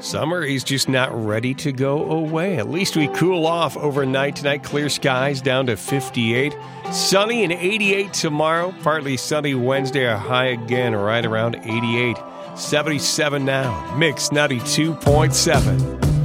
Summer is just not ready to go away. At least we cool off overnight tonight. Clear skies down to 58. Sunny and 88 tomorrow. Partly sunny Wednesday. A high again right around 88. 77 now. Mix 92.7.